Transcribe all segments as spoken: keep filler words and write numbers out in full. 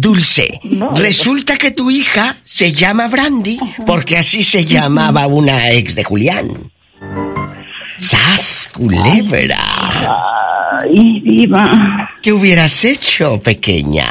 Dulce, no, resulta que tu hija se llama Brandy, ajá, porque así se llamaba una ex de Julián. ¡Sas, culebra! Ay, diva. ¿Qué hubieras hecho, pequeña?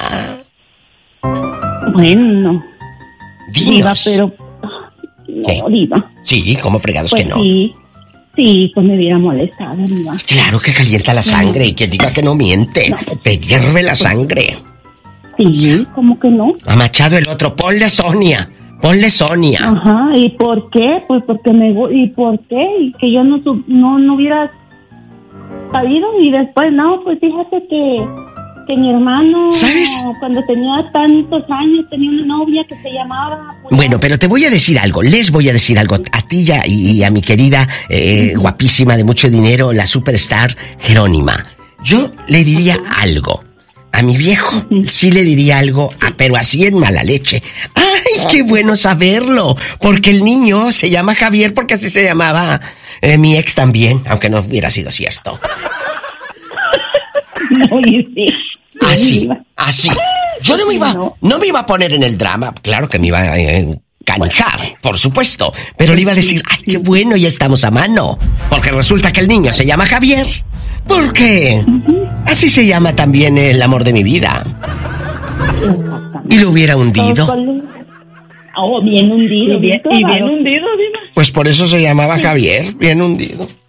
Bueno, diva, pero... ¿Qué? No, diva. Sí, ¿cómo fregados pues que no? Sí, sí, pues me hubiera molestado, diva. Claro que calienta la sangre, y quien diga que no miente, no, te hierve la sangre. Sí, ¿cómo que no? A Machado el otro, ponle Sonia, ponle Sonia. Ajá, ¿y por qué? Pues porque me... ¿Y por qué? Y que yo no, no, no hubiera sabido, y después, no, pues fíjate que... que mi hermano, ¿sabes? Cuando tenía tantos años, tenía una novia que se llamaba... Pues, bueno, pero te voy a decir algo, les voy a decir algo a ti ya y a mi querida, eh, uh-huh, guapísima, de mucho dinero, la superstar Jerónima. Yo le diría uh-huh. algo. A mi viejo uh-huh. sí le diría algo, ah, pero así en mala leche. ¡Ay, qué bueno saberlo! Porque el niño se llama Javier, porque así se llamaba eh, mi ex también, aunque no hubiera sido cierto. No, y sí. Así, así. Yo no me iba, no me iba a poner en el drama. Claro que me iba a encanijar, por supuesto. Pero le iba a decir, ay, qué bueno, ya estamos a mano. Porque resulta que el niño se llama Javier. ¿Por qué? Así se llama también el amor de mi vida. Y lo hubiera hundido. Oh, bien hundido. Y bien, y bien hundido, dime. Pues por eso se llamaba Javier, bien hundido.